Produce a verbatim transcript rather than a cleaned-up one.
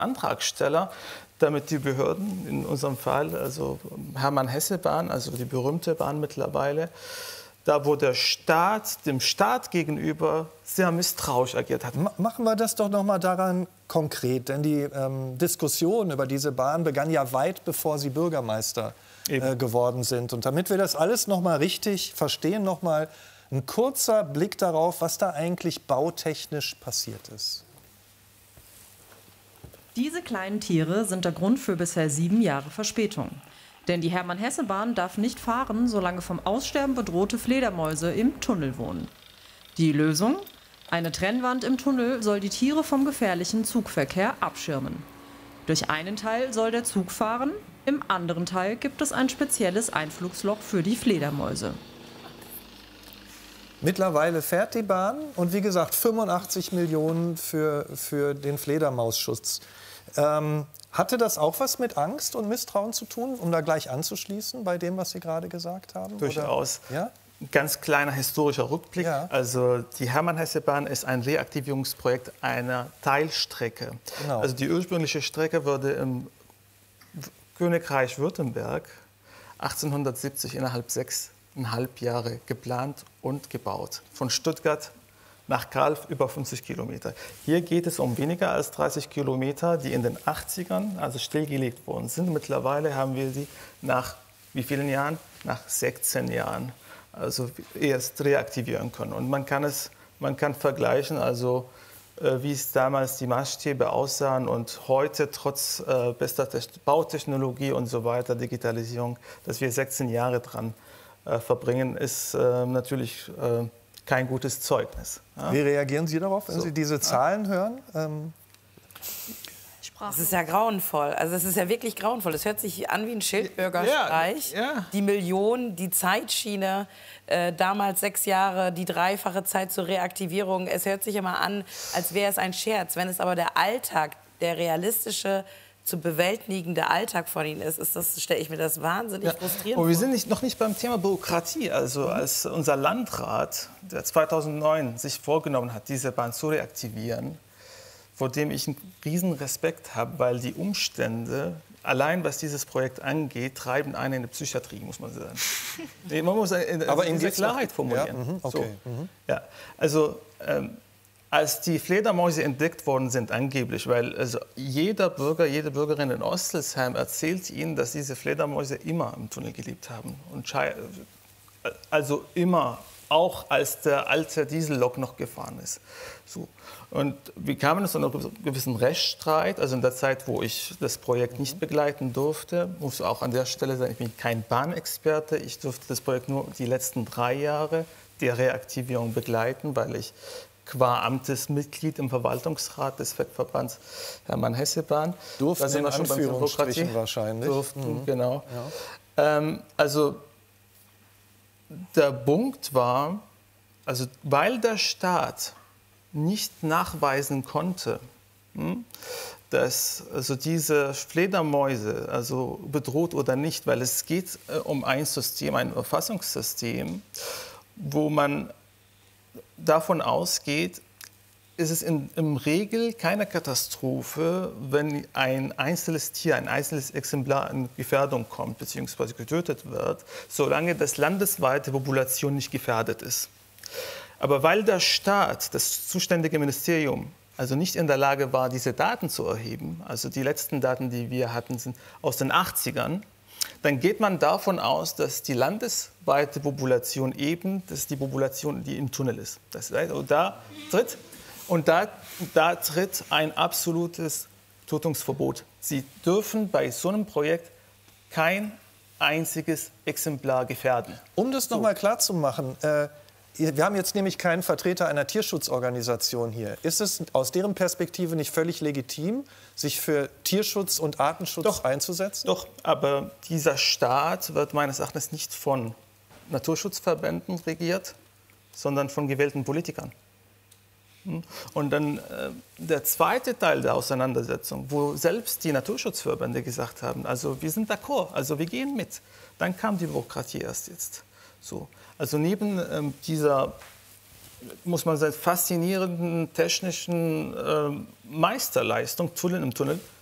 Antragsteller, damit die Behörden, in unserem Fall also Hermann-Hesse-Bahn, also die berühmte Bahn mittlerweile, da wo der Staat dem Staat gegenüber sehr misstrauisch agiert hat. Machen wir das doch noch mal daran konkret, denn die ähm, Diskussion über diese Bahn begann ja weit bevor Sie Bürgermeister äh, geworden sind. Und damit wir das alles noch mal richtig verstehen, noch mal ein kurzer Blick darauf, was da eigentlich bautechnisch passiert ist. Diese kleinen Tiere sind der Grund für bisher sieben Jahre Verspätung. Denn die Hermann-Hesse-Bahn darf nicht fahren, solange vom Aussterben bedrohte Fledermäuse im Tunnel wohnen. Die Lösung? Eine Trennwand im Tunnel soll die Tiere vom gefährlichen Zugverkehr abschirmen. Durch einen Teil soll der Zug fahren, im anderen Teil gibt es ein spezielles Einflugsloch für die Fledermäuse. Mittlerweile fährt die Bahn und wie gesagt fünfundachtzig Millionen für, für den Fledermausschutz. Ähm, hatte das auch was mit Angst und Misstrauen zu tun, um da gleich anzuschließen bei dem, was Sie gerade gesagt haben? Durchaus. Oder? Ja? Ein ganz kleiner historischer Rückblick. Ja. Also die Hermann-Hesse-Bahn ist ein Reaktivierungsprojekt einer Teilstrecke. Genau. Also die ursprüngliche Strecke wurde im Königreich Württemberg achtzehnhundertsiebzig innerhalb sechseinhalb Jahre geplant und gebaut. Von Stuttgart nach Kalf über fünfzig Kilometer. Hier geht es um weniger als dreißig Kilometer, die in den achtzigern also stillgelegt worden sind. Mittlerweile haben wir sie nach wie vielen Jahren? Nach sechzehn Jahren. Also erst reaktivieren können. Und man kann es, man kann vergleichen, also äh, wie es damals die Maßstäbe aussahen und heute trotz äh, bester Bautechnologie und so weiter, Digitalisierung, dass wir sechzehn Jahre dran äh, verbringen, ist äh, natürlich äh, kein gutes Zeugnis. Ja? Wie reagieren Sie darauf, wenn so. Sie diese Zahlen ja. hören? Ähm Das ist ja grauenvoll. Also es ist ja wirklich grauenvoll. Das hört sich an wie ein Schildbürgerstreich. Ja, ja. Die Millionen, die Zeitschiene, äh, damals sechs Jahre, die dreifache Zeit zur Reaktivierung. Es hört sich immer an, als wäre es ein Scherz. Wenn es aber der Alltag, der realistische, zu bewältigende Alltag von Ihnen ist, ist das, stelle ich mir das wahnsinnig Ja. frustrierend Und wir vor. sind nicht, noch nicht beim Thema Bürokratie. Also als unser Landrat, der zweitausendneun sich vorgenommen hat, diese Bahn zu reaktivieren, vor dem ich einen riesen Respekt habe, weil die Umstände, allein was dieses Projekt angeht, treiben einen in die Psychiatrie, muss man sagen. Nee, man muss eine, Aber in diese Klarheit formulieren. Ja, mhm, okay. So. Mhm. Ja, also ähm, als die Fledermäuse entdeckt worden sind, angeblich, weil also jeder Bürger, jede Bürgerin in Ostelsheim erzählt Ihnen, dass diese Fledermäuse immer im Tunnel gelebt haben. Und also immer, auch als der alte Diesellok noch gefahren ist. So. Und wir kamen zu einem gewissen Rechtsstreit, also in der Zeit, wo ich das Projekt nicht begleiten durfte, muss auch an der Stelle sagen, ich bin kein Bahnexperte, ich durfte das Projekt nur die letzten drei Jahre der Reaktivierung begleiten, weil ich qua Amtesmitglied im Verwaltungsrat des Fettverbands Hermann-Hesse-Bahn. Durften in Anführungsstrichen wahrscheinlich. Durften, mhm. genau. Ja. Ähm, also der Punkt war, also weil der Staat nicht nachweisen konnte, hm, dass also diese Fledermäuse also bedroht oder nicht, weil es geht äh, um ein System, ein Erfassungssystem, wo man davon ausgeht, ist es in, im Regel keine Katastrophe, wenn ein einzelnes Tier, ein einzelnes Exemplar in Gefährdung kommt bzw. getötet wird, solange das landesweite Population nicht gefährdet ist. Aber weil der Staat, das zuständige Ministerium, also nicht in der Lage war, diese Daten zu erheben, also die letzten Daten, die wir hatten, sind aus den achtzigern, dann geht man davon aus, dass die landesweite Population eben, das ist die Population, die im Tunnel ist. Das heißt, und da tritt, und da, da tritt ein absolutes Tötungsverbot. Sie dürfen bei so einem Projekt kein einziges Exemplar gefährden. Um das So. noch mal klar zu machen, äh, wir haben jetzt nämlich keinen Vertreter einer Tierschutzorganisation hier. Ist es aus deren Perspektive nicht völlig legitim, sich für Tierschutz und Artenschutz Doch. einzusetzen? Doch, aber dieser Staat wird meines Erachtens nicht von Naturschutzverbänden regiert, sondern von gewählten Politikern. Und dann äh, der zweite Teil der Auseinandersetzung, wo selbst die Naturschutzverbände gesagt haben, also wir sind d'accord, also wir gehen mit. Dann kam die Bürokratie erst jetzt. So. Also neben ähm, dieser muss man sagen, faszinierenden technischen äh, Meisterleistung, Tunnel im Tunnel.